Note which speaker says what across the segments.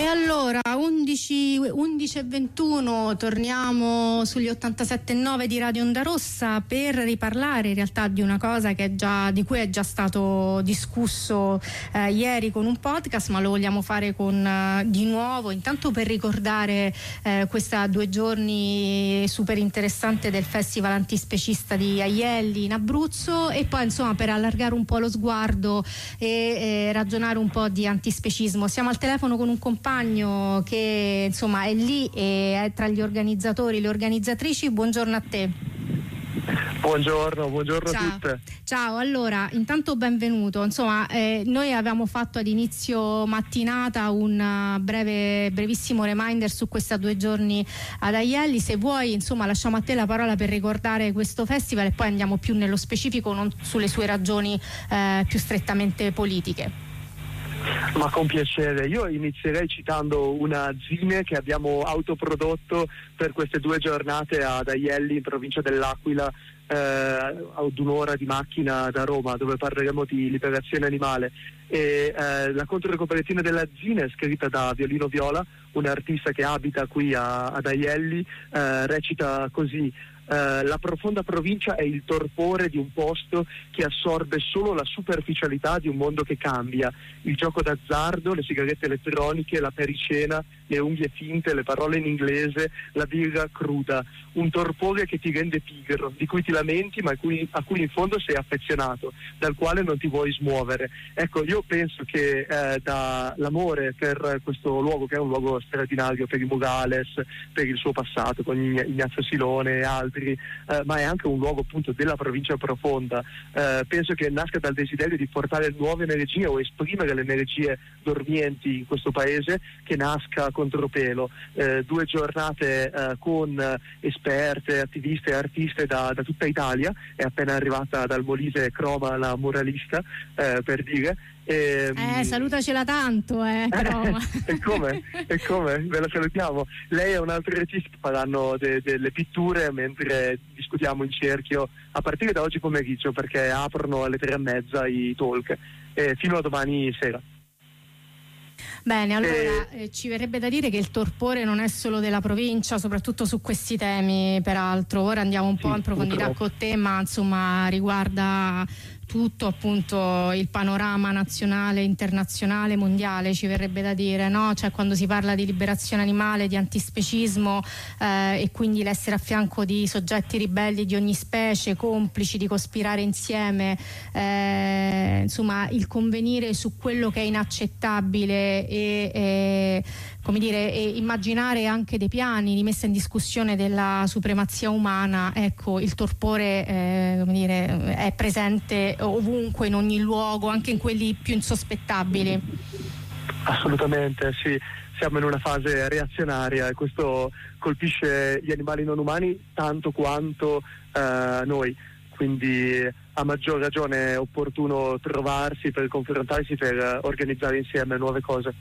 Speaker 1: allora 11:21 torniamo sugli 87.9 di Radio Onda Rossa per riparlare in realtà di una cosa di cui è già stato discusso ieri con un podcast, ma lo vogliamo fare di nuovo, intanto per ricordare questa 2 giorni super interessante del Festival Antispecista di Aielli in Abruzzo, e poi insomma per allargare un po' lo sguardo e ragionare un po' di antispecismo. Siamo al telefono con un compagno che insomma è lì e è tra gli organizzatori, le organizzatrici. Buongiorno a te.
Speaker 2: Buongiorno a tutte.
Speaker 1: Ciao, allora intanto benvenuto. Insomma, noi avevamo fatto ad inizio mattinata un brevissimo reminder su questa 2 giorni ad Aielli. Se vuoi, insomma, lasciamo a te la parola per ricordare questo festival e poi andiamo più nello specifico, non sulle sue ragioni più strettamente politiche.
Speaker 2: Ma con piacere. Io inizierei citando una zine che abbiamo autoprodotto per queste 2 giornate ad Aielli, in provincia dell'Aquila, ad un'ora di macchina da Roma, dove parleremo di liberazione animale. E la controcopertina della zine è scritta da Violino Viola, un artista che abita qui ad Aielli. Recita così: la profonda provincia è il torpore di un posto che assorbe solo la superficialità di un mondo che cambia. Il gioco d'azzardo, le sigarette elettroniche, la pericena, le unghie finte, le parole in inglese, la birra cruda. Un torpore che ti rende pigro, di cui ti lamenti ma a cui in fondo sei affezionato, dal quale non ti vuoi smuovere. Ecco, io penso che dall'amore per questo luogo, che è un luogo straordinario per i Murales, per il suo passato con Ignazio Silone e altri, ma è anche un luogo appunto della provincia profonda, penso che nasca dal desiderio di portare nuove energie o esprimere le energie dormienti in questo paese, che nasca contropelo. 2 giornate con esperte, attiviste e artiste da tutta Italia. È appena arrivata dal Molise Croma, la muralista, per dire.
Speaker 1: Salutacela tanto, Croma.
Speaker 2: E come? Ve la salutiamo. Lei e un altro regista faranno delle pitture mentre discutiamo in cerchio a partire da oggi pomeriggio, perché aprono alle 3:30 i talk, fino a domani sera.
Speaker 1: Bene, allora ci verrebbe da dire che il torpore non è solo della provincia, soprattutto su questi temi, peraltro. Ora andiamo un po' in profondità con te, ma insomma riguarda tutto appunto il panorama nazionale, internazionale, mondiale, ci verrebbe da dire, no? Cioè, quando si parla di liberazione animale, di antispecismo, e quindi l'essere a fianco di soggetti ribelli di ogni specie, complici di cospirare insieme, insomma il convenire su quello che è inaccettabile e come dire, e immaginare anche dei piani di messa in discussione della supremazia umana. Ecco, il torpore come dire, è presente ovunque, in ogni luogo, anche in quelli più insospettabili.
Speaker 2: Assolutamente, sì. Siamo in una fase reazionaria e questo colpisce gli animali non umani tanto quanto noi, quindi a maggior ragione è opportuno trovarsi per confrontarsi, per organizzare insieme nuove cose.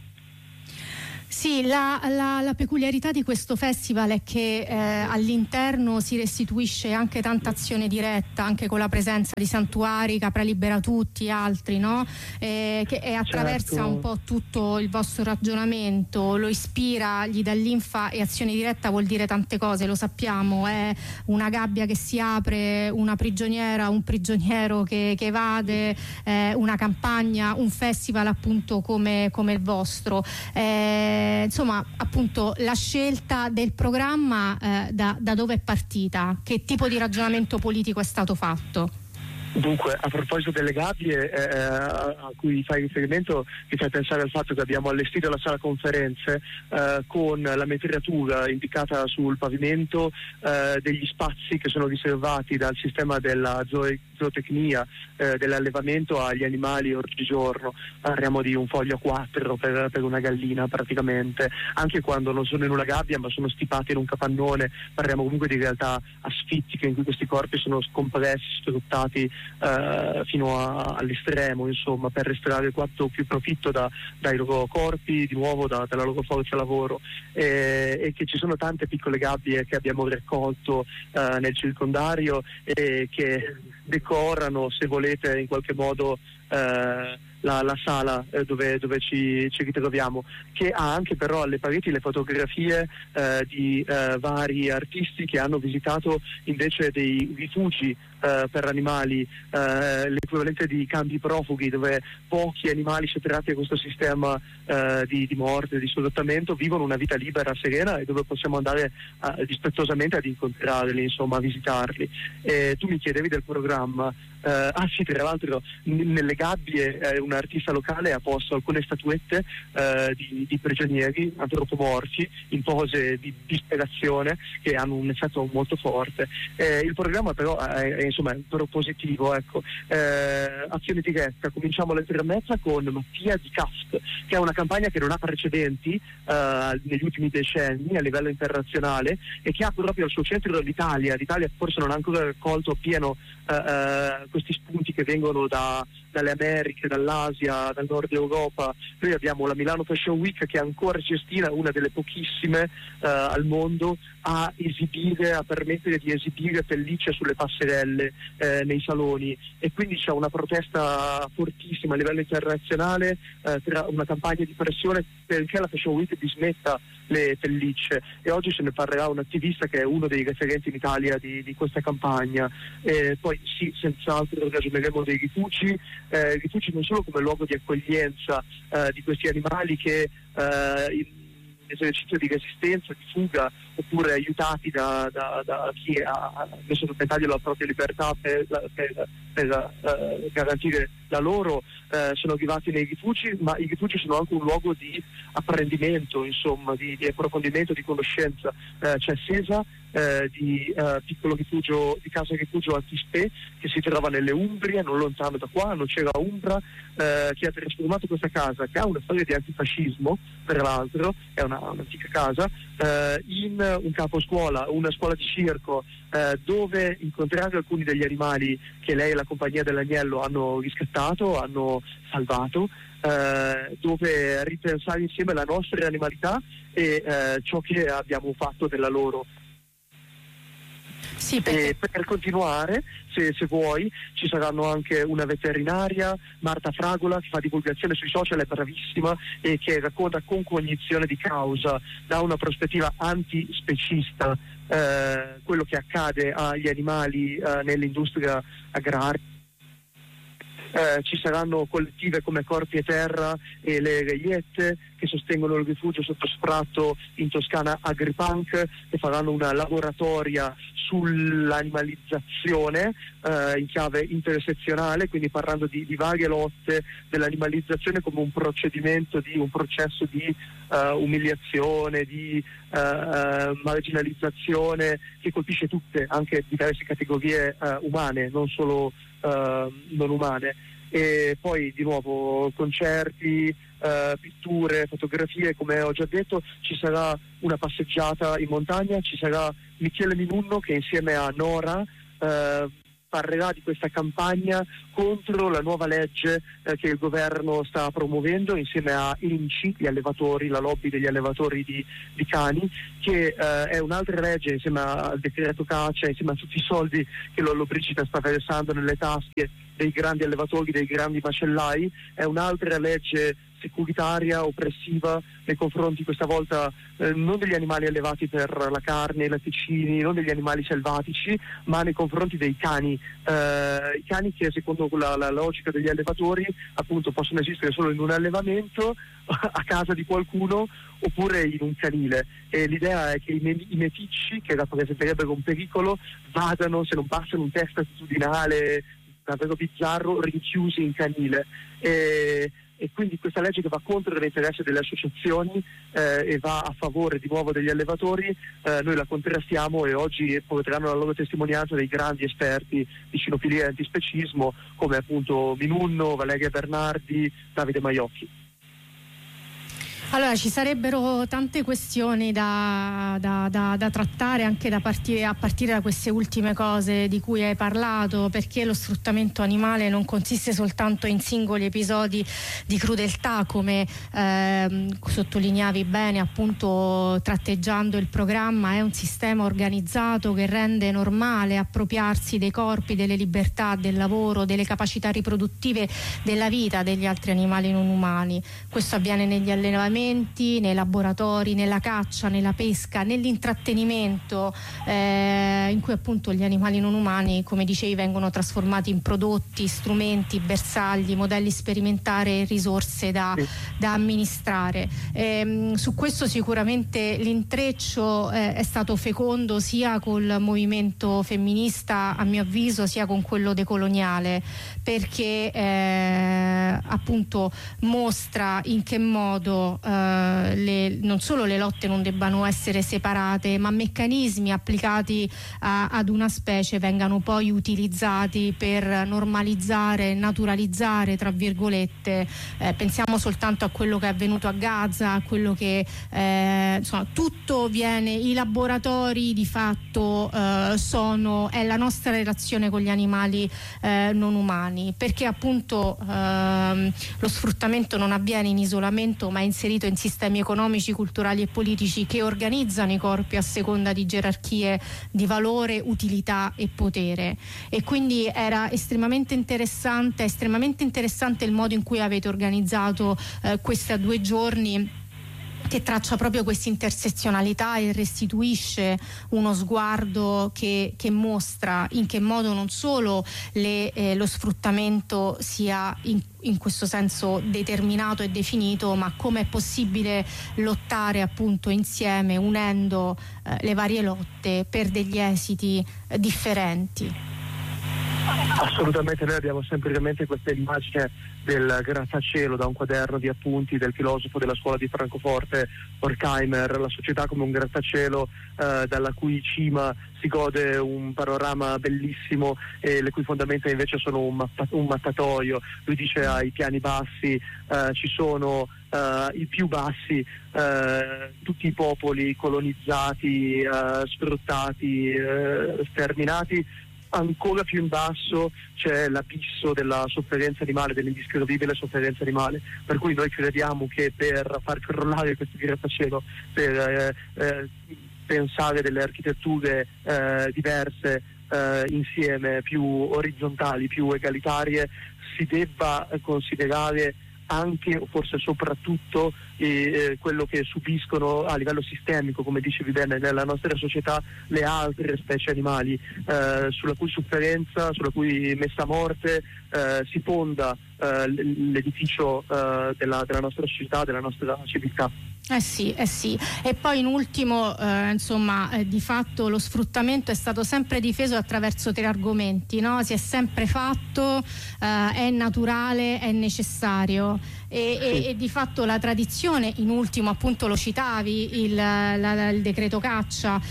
Speaker 1: Sì, la peculiarità di questo festival è che all'interno si restituisce anche tanta azione diretta, anche con la presenza di santuari, Capra Libera Tutti e altri, no? Che attraversa un po' tutto il vostro ragionamento, lo ispira, gli dà linfa, e azione diretta vuol dire tante cose, lo sappiamo, è una gabbia che si apre, una prigioniera, un prigioniero che evade, una campagna, un festival appunto come il vostro. Insomma, appunto, la scelta del programma da dove è partita? Che tipo di ragionamento politico è stato fatto?
Speaker 2: Dunque, a proposito delle gabbie a cui fai riferimento, mi fai pensare al fatto che abbiamo allestito la sala conferenze con la metratura indicata sul pavimento degli spazi che sono riservati dal sistema della zootecnia, dell'allevamento agli animali oggigiorno. Parliamo di un foglio A4 per una gallina praticamente, anche quando non sono in una gabbia ma sono stipati in un capannone. Parliamo comunque di realtà asfittiche in cui questi corpi sono scompressi, sfruttati fino all'estremo, insomma, per estrarre quanto più profitto dai loro corpi, di nuovo dalla loro forza lavoro, e che ci sono tante piccole gabbie che abbiamo raccolto nel circondario e che decorano, se volete, in qualche modo la sala dove ci ritroviamo, che ha anche però alle pareti le fotografie di vari artisti che hanno visitato invece dei rifugi per animali, l'equivalente di campi profughi, dove pochi animali sottratti a questo sistema di morte, di soddottamento, vivono una vita libera, serena, e dove possiamo andare rispettosamente ad incontrarli, insomma, a visitarli. Tu mi chiedevi del programma. Sì, tra l'altro nelle gabbie un artista locale ha posto alcune statuette di prigionieri antropomorfi in pose di disperazione, che hanno un effetto molto forte. Il programma però è insomma propositivo, ecco. Azione diretta, cominciamo alle 3:30 con Mattia di Cast, che è una campagna che non ha precedenti negli ultimi decenni a livello internazionale, e che ha proprio al suo centro l'Italia. L'Italia forse non ha ancora raccolto appieno questi spunti che vengono dalle Americhe, dall'Asia, dal nord Europa. Noi abbiamo la Milano Fashion Week, che ancora ci destina, una delle pochissime al mondo a permettere di esibire pellicce sulle passerelle nei saloni, e quindi c'è una protesta fortissima a livello internazionale, una campagna di pressione perché la Fashion Week dismetta le pellicce, e oggi se ne parlerà un attivista che è uno dei referenti in Italia di questa campagna. Poi sì, senz'altro ragioneremo dei rifugi non solo come luogo di accoglienza di questi animali che in esercizio di resistenza, di fuga, oppure aiutati da chi ha messo a repentaglio la propria libertà per garantire la loro, sono arrivati nei rifugi, ma i rifugi sono anche un luogo di apprendimento, insomma, di approfondimento, di conoscenza. C'è Sesa, di piccolo rifugio, di casa rifugio Antispè, che si trova nelle Umbrie, non lontano da qua, non c'era Umbra, che ha trasformato questa casa, che ha una storia di antifascismo, tra l'altro, è un'antica casa, in un caposcuola, una scuola di circo, dove incontrare alcuni degli animali che lei e la compagnia dell'agnello hanno riscattato, hanno salvato, dove ripensare insieme la nostra animalità e ciò che abbiamo fatto della loro.
Speaker 1: Sì, perché...
Speaker 2: Per continuare, se vuoi, ci saranno anche una veterinaria, Marta Fragola, che fa divulgazione sui social, è bravissima, e che racconta con cognizione di causa, da una prospettiva antispecista, quello che accade agli animali nell'industria agraria. Ci saranno collettive come Corpi e Terra e le Reiette, che sostengono il rifugio sotto sfratto in Toscana, Agripunk, che faranno una laboratoria sull'animalizzazione in chiave intersezionale, quindi parlando di varie lotte dell'animalizzazione come un procedimento un processo di umiliazione, di marginalizzazione, che colpisce tutte, anche diverse categorie umane, non solo non umane. E poi di nuovo concerti, pitture, fotografie, come ho già detto. Ci sarà una passeggiata in montagna, ci sarà Michele Minunno, che insieme a Nora parlerà di questa campagna contro la nuova legge che il governo sta promuovendo insieme a INCI, gli allevatori, la lobby degli allevatori di cani, che è un'altra legge, insieme al decreto caccia, insieme a tutti i soldi che Lollobrigida sta versando nelle tasche dei grandi allevatori, dei grandi macellai. È un'altra legge securitaria, oppressiva nei confronti, questa volta non degli animali allevati per la carne, i latticini, non degli animali selvatici, ma nei confronti dei cani, i cani che secondo la logica degli allevatori appunto possono esistere solo in un allevamento, a casa di qualcuno, oppure in un canile. E l'idea è che i meticci, che rappresenterebbero un pericolo, vadano, se non passano un test attitudinale davvero bizzarro, rinchiusi in canile. E quindi questa legge, che va contro l'interesse delle associazioni e va a favore di nuovo degli allevatori, noi la contrastiamo, e oggi porteranno la loro testimonianza dei grandi esperti di cinofilia e antispecismo, come appunto Minunno, Valeria Bernardi, Davide Maiocchi.
Speaker 1: Allora, ci sarebbero tante questioni da trattare anche a partire da queste ultime cose di cui hai parlato, perché lo sfruttamento animale non consiste soltanto in singoli episodi di crudeltà, come sottolineavi bene appunto tratteggiando il programma. È un sistema organizzato che rende normale appropriarsi dei corpi, delle libertà, del lavoro, delle capacità riproduttive, della vita degli altri animali non umani. Questo avviene negli allevamenti, nei laboratori, nella caccia, nella pesca, nell'intrattenimento, in cui appunto gli animali non umani, come dicevi, vengono trasformati in prodotti, strumenti, bersagli, modelli sperimentali e risorse da amministrare. Su questo sicuramente l'intreccio è stato fecondo sia col movimento femminista, a mio avviso, sia con quello decoloniale, perché appunto mostra in che modo non solo le lotte non debbano essere separate, ma meccanismi applicati ad una specie vengano poi utilizzati per normalizzare, naturalizzare, tra virgolette. Pensiamo soltanto a quello che è avvenuto a Gaza, a quello che insomma, tutto viene, i laboratori di fatto è la nostra relazione con gli animali non umani, perché appunto lo sfruttamento non avviene in isolamento, ma è inserito in sistemi economici, culturali e politici che organizzano i corpi a seconda di gerarchie di valore, utilità e potere. E quindi era estremamente interessante il modo in cui avete organizzato questi 2 giorni, che traccia proprio questa intersezionalità e restituisce uno sguardo che mostra in che modo non solo lo sfruttamento sia in questo senso determinato e definito, ma come è possibile lottare appunto insieme, unendo le varie lotte per degli esiti differenti.
Speaker 2: Assolutamente, noi abbiamo sempre in mente questa immagine del grattacielo da un quaderno di appunti del filosofo della scuola di Francoforte, Horkheimer, la società come un grattacielo dalla cui cima si gode un panorama bellissimo e le cui fondamenta invece sono un mattatoio. Lui dice ai piani bassi ci sono i più bassi, tutti i popoli colonizzati, sfruttati, sterminati. Ancora più in basso c'è l'abisso della sofferenza animale, dell'indescrivibile sofferenza animale, per cui noi crediamo che per far crollare questo grattacielo, per pensare delle architetture diverse insieme, più orizzontali, più egalitarie, si debba considerare anche o forse soprattutto quello che subiscono a livello sistemico, come dicevi bene, nella nostra società le altre specie animali, sulla cui sofferenza, sulla cui messa a morte si fonda l'edificio della nostra società, della nostra civiltà.
Speaker 1: Sì. E poi in ultimo, di fatto lo sfruttamento è stato sempre difeso attraverso 3 argomenti, no? Si è sempre fatto, è naturale, è necessario. E di fatto la tradizione, in ultimo appunto lo citavi, il decreto caccia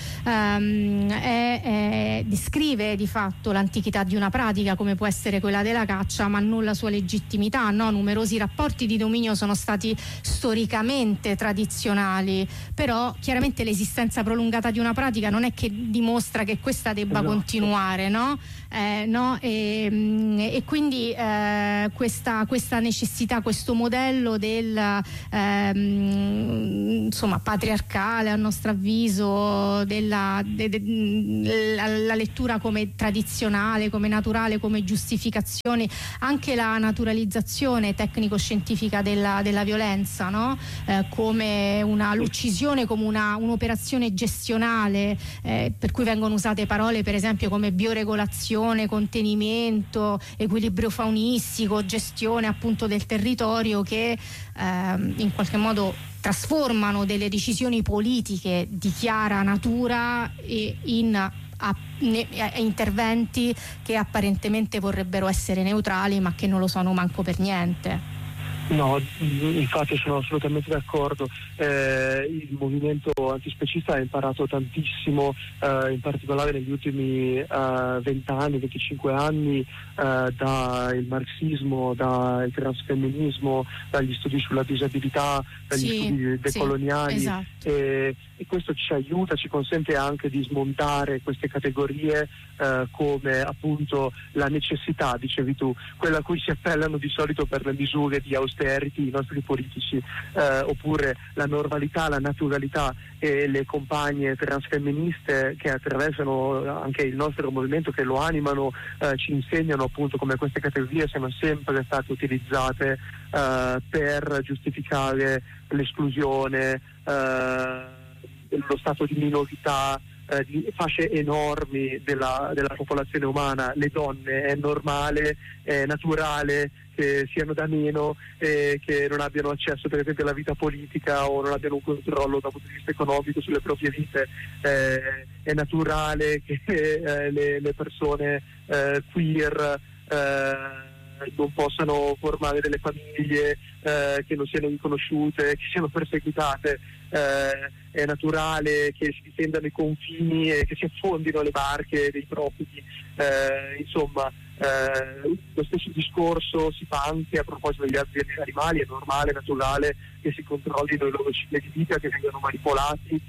Speaker 1: descrive di fatto l'antichità di una pratica come può essere quella della caccia, ma non la sua legittimità, no? Numerosi rapporti di dominio sono stati storicamente tradizionali, però chiaramente l'esistenza prolungata di una pratica non è che dimostra che questa debba continuare, no? E quindi questa necessità, questo modello del patriarcale, a nostro avviso, la lettura come tradizionale, come naturale, come giustificazione, anche la naturalizzazione tecnico-scientifica della violenza, no? Come l'uccisione come un'operazione gestionale, per cui vengono usate parole per esempio come bioregolazione, contenimento, equilibrio faunistico, gestione appunto del territorio, che in qualche modo trasformano delle decisioni politiche di chiara natura in interventi che apparentemente vorrebbero essere neutrali, ma che non lo sono manco per niente.
Speaker 2: No, infatti sono assolutamente d'accordo. Il movimento antispecista ha imparato tantissimo, in particolare negli ultimi 20 anni, 25 anni, dal marxismo, dal transfemminismo, dagli studi sulla disabilità, dagli studi decoloniali.
Speaker 1: Sì, esatto.
Speaker 2: E questo ci aiuta, ci consente anche di smontare queste categorie come appunto la necessità, dicevi tu, quella a cui si appellano di solito per le misure di austerity i nostri politici, oppure la normalità, la naturalità, e le compagne transfemministe che attraversano anche il nostro movimento, che lo animano, ci insegnano appunto come queste categorie siano sempre state utilizzate per giustificare l'esclusione, lo stato di minorità di fasce enormi della popolazione umana. Le donne è normale, è naturale che siano da meno, che non abbiano accesso per esempio alla vita politica o non abbiano un controllo dal punto di vista economico sulle proprie vite. È naturale che le persone queer non possano formare delle famiglie, che non siano riconosciute, che siano perseguitate. È naturale che si difendano i confini e che si affondino le barche dei profughi. Insomma, lo stesso discorso si fa anche a proposito degli altri animali. È normale, naturale che si controllino i loro cicli di vita, che vengano manipolati,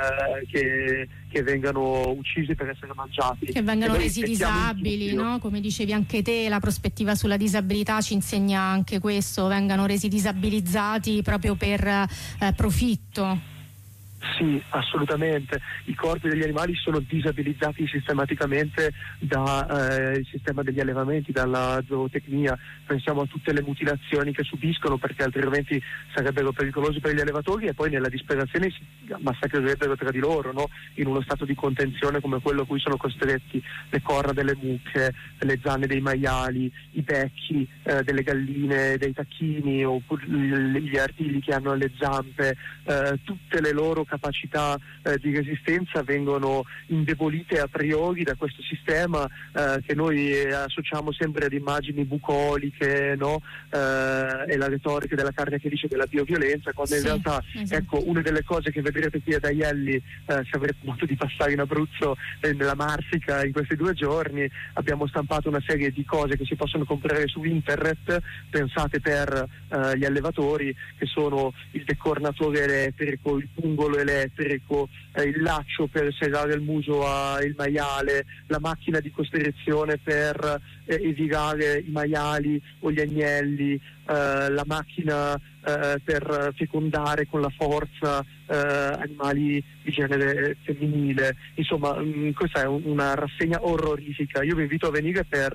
Speaker 2: che vengano uccisi per essere mangiati,
Speaker 1: che vengano resi disabili, no? Come dicevi anche te, la prospettiva sulla disabilità ci insegna anche questo, vengano resi disabilizzati proprio per profitto.
Speaker 2: Sì, assolutamente. I corpi degli animali sono disabilizzati sistematicamente dal sistema degli allevamenti, dalla zootecnia. Pensiamo a tutte le mutilazioni che subiscono, perché altrimenti sarebbero pericolosi per gli allevatori e poi nella disperazione si massacrerebbero tra di loro, no? In uno stato di contenzione come quello a cui sono costretti. Le corna delle mucche, le zanne dei maiali, i becchi delle galline, dei tacchini, oppure gli artigli che hanno le zampe, tutte le loro capacità di resistenza vengono indebolite a priori da questo sistema che noi associamo sempre ad immagini bucoliche, no? E la retorica della carne felice della bioviolenza, quando in realtà ecco, una delle cose che vedrete qui ad Aielli, se avrete modo di passare in Abruzzo, nella Marsica in questi 2 giorni, abbiamo stampato una serie di cose che si possono comprare su internet, pensate per gli allevatori, che sono il decornatore elettrico, il pungolo elettrico, il laccio per serrare il muso al maiale, la macchina di costrizione per evigare i maiali o gli agnelli, la macchina per fecondare con la forza animali di genere femminile. Insomma, questa è una rassegna orrorifica. Io vi invito a venire per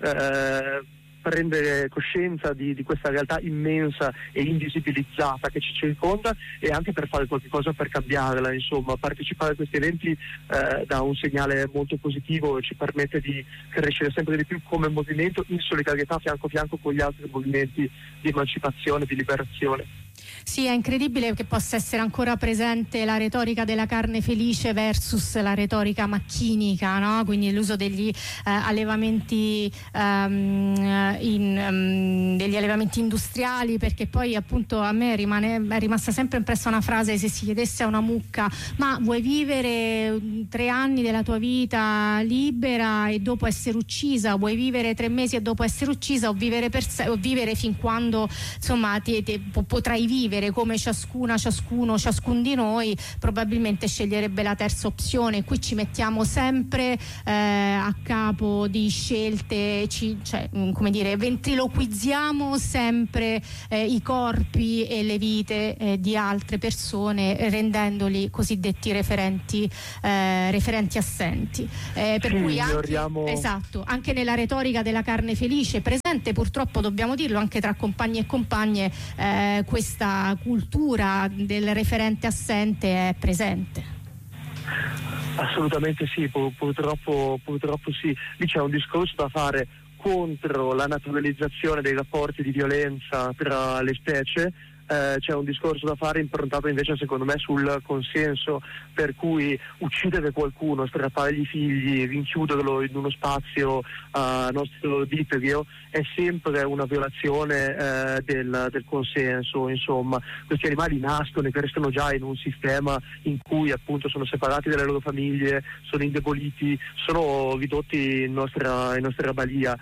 Speaker 2: prendere coscienza di questa realtà immensa e invisibilizzata che ci circonda, e anche per fare qualche cosa per cambiarla. Insomma, partecipare a questi eventi dà un segnale molto positivo e ci permette di crescere sempre di più come movimento, in solidarietà fianco a fianco con gli altri movimenti di emancipazione, di liberazione.
Speaker 1: Sì, è incredibile che possa essere ancora presente la retorica della carne felice versus la retorica macchinica, no? Quindi l'uso degli allevamenti degli allevamenti industriali, perché poi appunto a me è rimasta sempre impressa una frase: se si chiedesse a una mucca ma vuoi vivere 3 anni della tua vita libera e dopo essere uccisa, vuoi vivere 3 mesi e dopo essere uccisa, o vivere o vivere fin quando insomma potrai vivere come ciascun di noi, probabilmente sceglierebbe la terza opzione. Qui ci mettiamo sempre a capo di scelte, come dire, ventriloquizziamo sempre i corpi e le vite di altre persone, rendendoli cosiddetti referenti assenti, per cui anche nella retorica della carne felice presente, purtroppo dobbiamo dirlo, anche tra compagni e compagne, questa cultura del referente assente è presente.
Speaker 2: Assolutamente sì, purtroppo sì. Lì c'è un discorso da fare contro la naturalizzazione dei rapporti di violenza tra le specie, c'è un discorso da fare improntato invece secondo me sul consenso, per cui uccidere qualcuno, strappargli i figli, rinchiuderlo in uno spazio nostro diterio è sempre una violazione del consenso. Insomma, questi animali nascono e crescono già in un sistema in cui appunto sono separati dalle loro famiglie, sono indeboliti, sono ridotti in nostra balia.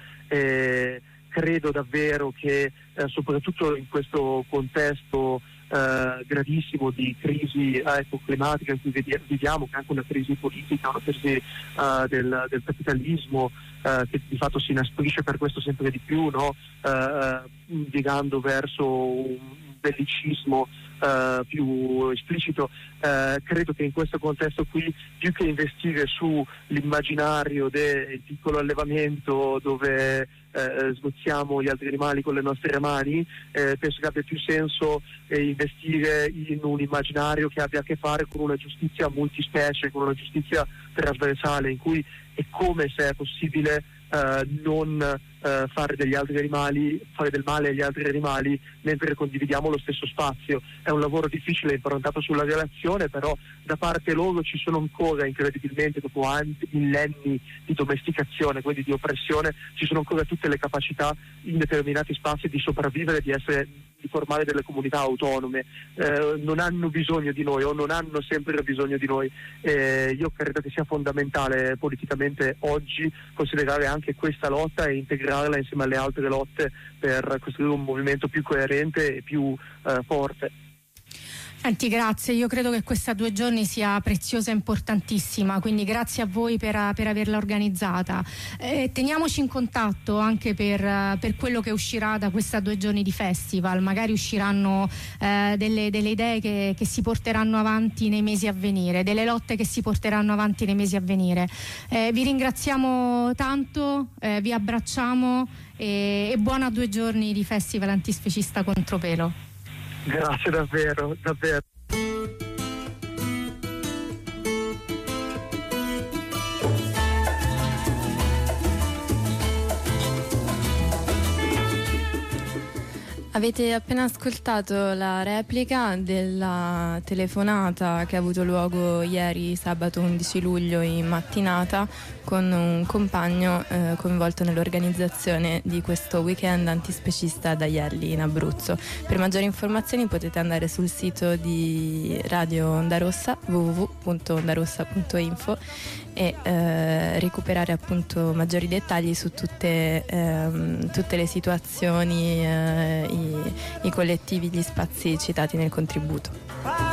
Speaker 2: Credo davvero che soprattutto in questo contesto gravissimo di crisi climatica in cui viviamo, che è anche una crisi politica, una crisi del capitalismo che di fatto si inasprisce per questo sempre di più, no? Piegando verso un bellicismo più esplicito. Credo che in questo contesto qui, più che investire sull'immaginario del piccolo allevamento dove sgozziamo gli altri animali con le nostre mani, penso che abbia più senso investire in un immaginario che abbia a che fare con una giustizia multispecie, con una giustizia trasversale, in cui è come, se è possibile, non fare del male agli altri animali mentre condividiamo lo stesso spazio. È un lavoro difficile, improntato sulla relazione, però da parte loro ci sono ancora, incredibilmente, dopo millenni di domesticazione, quindi di oppressione, ci sono ancora tutte le capacità in determinati spazi di sopravvivere, di formare delle comunità autonome. Non hanno bisogno di noi, o non hanno sempre bisogno di noi. Io credo che sia fondamentale politicamente oggi considerare anche questa lotta e integrarla insieme alle altre lotte per costruire un movimento più coerente e più forte.
Speaker 1: Senti, grazie, io credo che questa 2 giorni sia preziosa e importantissima, quindi grazie a voi per averla organizzata. Teniamoci in contatto anche per quello che uscirà da questa 2 giorni di festival, magari usciranno delle idee che si porteranno avanti nei mesi a venire, delle lotte che si porteranno avanti nei mesi a venire. Vi ringraziamo tanto, vi abbracciamo e buona 2 giorni di festival antispecista Contropelo.
Speaker 2: Grazie davvero.
Speaker 3: Avete appena ascoltato la replica della telefonata che ha avuto luogo ieri sabato 11 luglio in mattinata con un compagno coinvolto nell'organizzazione di questo weekend antispecista ad Aielli in Abruzzo. Per maggiori informazioni potete andare sul sito di Radio Onda Rossa, www.ondarossa.info, e recuperare appunto maggiori dettagli su tutte le situazioni, i collettivi, gli spazi citati nel contributo.